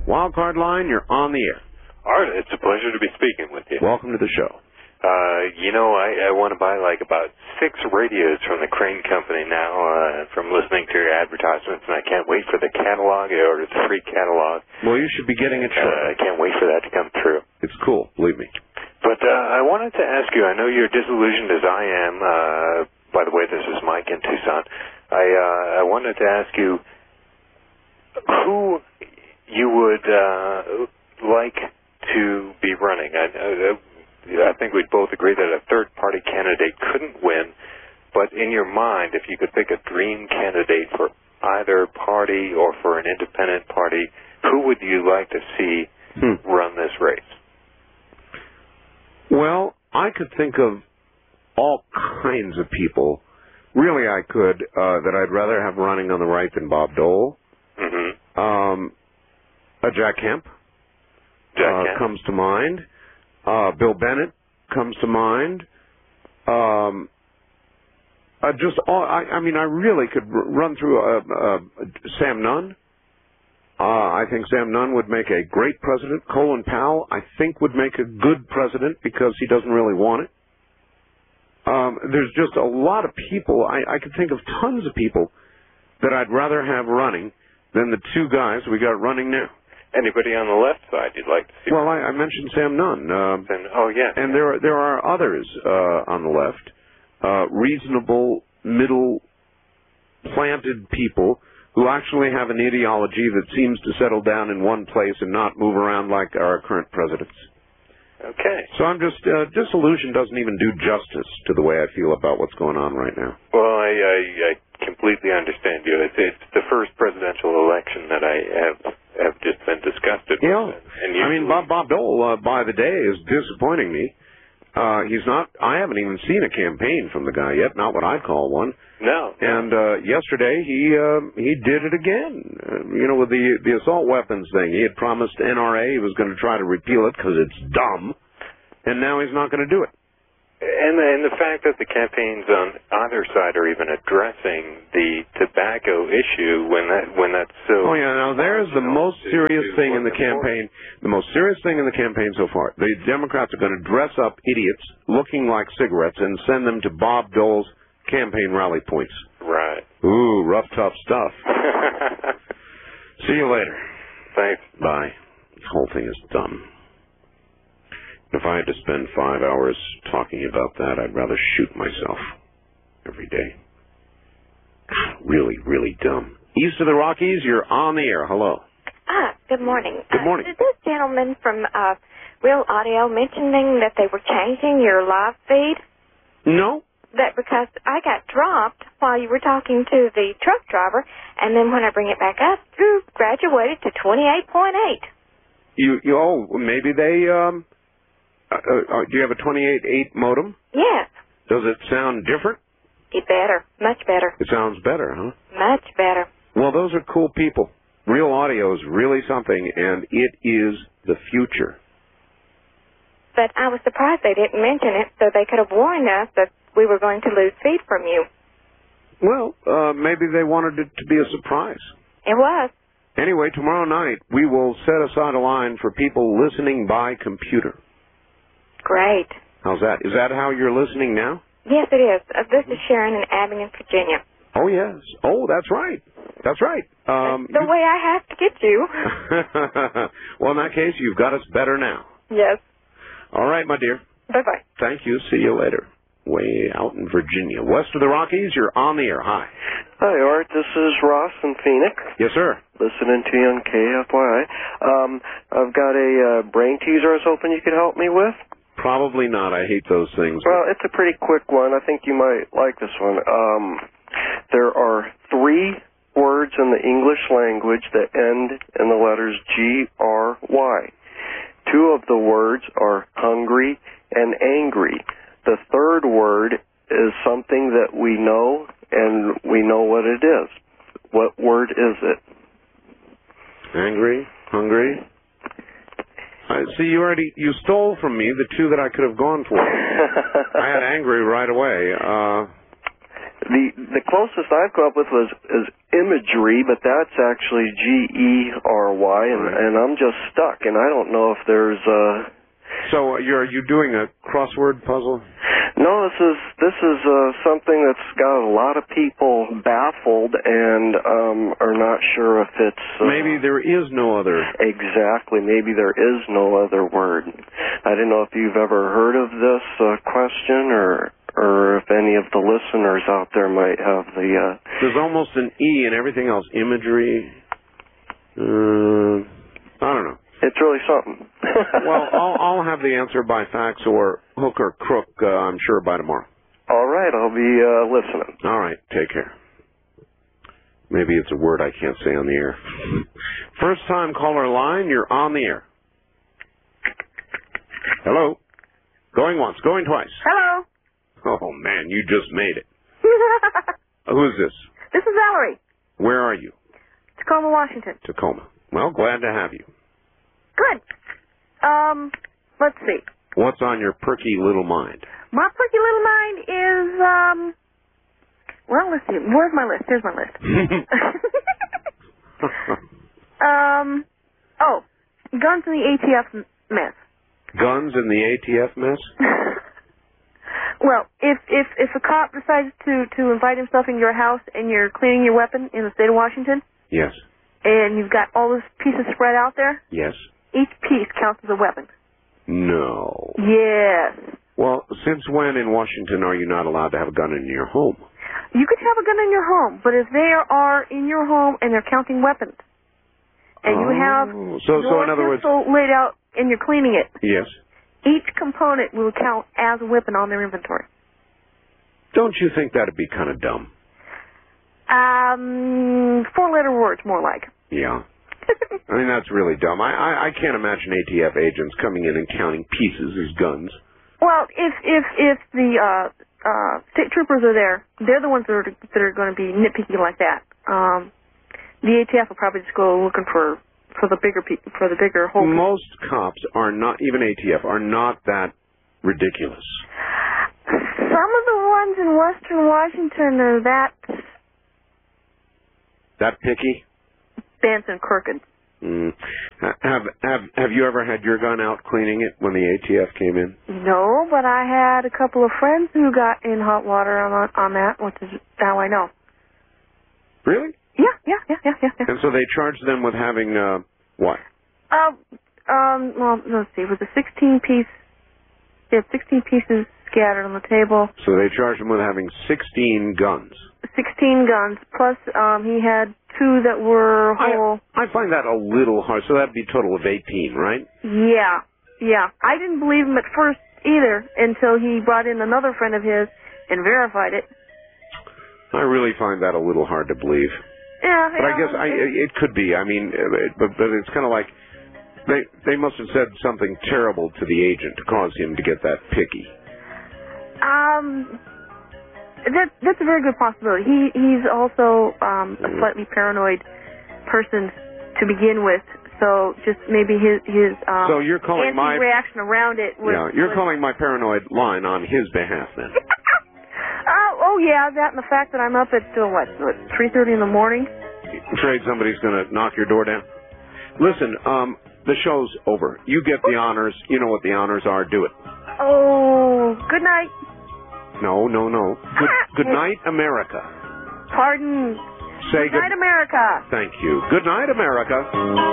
Wildcard Line, you're on the air. Art, it's a pleasure to be speaking with you. Welcome to the show. I want to buy like about 6 radios from the Crane Company now from listening to your advertisements, and I can't wait for the catalog. I ordered the free catalog. Well, you should be getting it shortly. I can't wait for that to come through. It's cool, believe me. But I wanted to ask you, I know you're disillusioned as I am. By the way, this is Mike in Tucson. I wanted to ask you who you would like to be running. I think we'd both agree that a third-party candidate couldn't win, but in your mind, if you could pick a dream candidate for either party or for an independent party, who would you like to see run this race? Well, I could think of all kinds of people. Really, I could, that I'd rather have running on the right than Bob Dole. Mm-hmm. Jack Kemp. Jack Kemp comes to mind. Bill Bennett comes to mind. I really could run through Sam Nunn. I think Sam Nunn would make a great president. Colin Powell, I think, would make a good president because he doesn't really want it. There's just a lot of people. I could think of tons of people that I'd rather have running than the 2 guys we got running now. Anybody on the left side you'd like to see? Well, I mentioned Sam Nunn. And there are others on the left, reasonable, middle-planted people who actually have an ideology that seems to settle down in one place and not move around like our current presidents. Okay. So I'm just, disillusion doesn't even do justice to the way I feel about what's going on right now. Well, I completely understand you. It's the first presidential election that I have just been disgusted with. And Bob Dole, by the day, is disappointing me. I haven't even seen a campaign from the guy yet, not what I'd call one. No. And yesterday, he did it again. With the assault weapons thing. He had promised NRA he was going to try to repeal it because it's dumb, and now he's not going to do it. And the fact that the campaigns on either side are even addressing the tobacco issue when that's so... Oh, yeah, now there's the most serious thing in the campaign. The most serious thing in the campaign so far. The Democrats are going to dress up idiots looking like cigarettes and send them to Bob Dole's campaign rally points. Right. Ooh, rough, tough stuff. See you later. Thanks. Bye. This whole thing is dumb. If I had to spend 5 hours talking about that, I'd rather shoot myself every day. Really, really dumb. East of the Rockies, you're on the air. Hello. Good morning. Good morning. Did this gentleman from Real Audio mentioning that they were changing your live feed? No. That because I got dropped while you were talking to the truck driver, and then when I bring it back up, you graduated to 28.8. Maybe they, do you have a 28.8 modem? Yes. Does it sound different? Better. Much better. It sounds better, huh? Much better. Well, those are cool people. Real Audio is really something, and it is the future. But I was surprised they didn't mention it, so they could have warned us that we were going to lose feed from you. Well, maybe they wanted it to be a surprise. It was. Anyway, tomorrow night, we will set aside a line for people listening by computer. Great. How's that? Is that how you're listening now? Yes, it is. This is Sharon in Abingdon, Virginia. Oh, yes. Oh, that's right. That's right. That's the way I have to get you. Well, in that case, you've got us better now. Yes. All right, my dear. Bye-bye. Thank you. See you later. Way out in Virginia. West of the Rockies, you're on the air. Hi. Hi, Art. This is Ross in Phoenix. Yes, sir. Listening to you on KFYI. I've got a brain teaser I was hoping you could help me with. Probably not. I hate those things. Well, it's a pretty quick one. I think you might like this one. There are 3 words in the English language that end in the letters G-R-Y. 2 of the words are hungry and angry. The third word is something that we know, and we know what it is. What word is it? Angry, hungry. See, you stole from me the 2 that I could have gone for. I had angry right away. The closest I've come up with is imagery, but that's actually G-E-R-Y, and I'm just stuck, and I don't know if there's So are you doing a crossword puzzle? No, this is something that's got a lot of people baffled and are not sure if it's... Maybe there is no other... Exactly. Maybe there is no other word. I don't know if you've ever heard of this question or if any of the listeners out there might have the... There's almost an E in everything else. Imagery... I don't know. It's really something. Well, I'll have the answer by fax or hook or crook, I'm sure, by tomorrow. All right, I'll be listening. All right, take care. Maybe it's a word I can't say on the air. First time caller line, you're on the air. Hello? Going once, going twice. Hello. Oh, man, you just made it. Who is this? This is Valerie. Where are you? Tacoma, Washington. Tacoma. Well, glad to have you. Good. Let's see. What's on your perky little mind? My perky little mind is, well, let's see. Where's my list? Here's my list. Guns in the ATF mess. Guns in the ATF mess? Well, if a cop decides to invite himself in your house and you're cleaning your weapon in the state of Washington, Yes. and you've got all those pieces spread out there, Yes. each piece counts as a weapon. No. Yes. Well, since when in Washington are you not allowed to have a gun in your home? You could have a gun in your home, but if they are in your home and they're counting weapons, and you have so in other words, pistol laid out and you're cleaning it, yes. each component will count as a weapon on their inventory. Don't you think that'd be kind of dumb? 4-letter words, more like. Yeah. I mean, that's really dumb. I can't imagine ATF agents coming in and counting pieces as guns. Well, if the state troopers are there, they're the ones that are going to be nitpicky like that. The ATF will probably just go looking for the bigger whole. Most cops are not, even ATF, are not that ridiculous. Some of the ones in Western Washington are that picky? bent and crooked. Have you ever had your gun out cleaning it when the ATF came in? No, but I had a couple of friends who got in hot water on that, which is how I know. Really? Yeah. And so they charged them with having what? Well, let's see. It was a 16-piece. They had 16 pieces scattered on the table. So they charged him with having 16 guns. 16 guns, plus he had 2 that were whole. I find that a little hard. So that'd be a total of 18, right? Yeah. I didn't believe him at first either until he brought in another friend of his and verified it. I really find that a little hard to believe. Yeah. But I guess it could be. I mean, but it's kind of like they must have said something terrible to the agent to cause him to get that picky. That's a very good possibility. He's also a slightly paranoid person to begin with, so just maybe his so you're calling my reaction around it was... Yeah, calling my paranoid line on his behalf then. Oh yeah, that and the fact that I'm up at 3:30 in the morning. Afraid somebody's going to knock your door down? Listen, the show's over. You get the honors. You know what the honors are. Do it. Oh, good night. No. Good night, America. Pardon. Say good night, America. Thank you. Good night, America.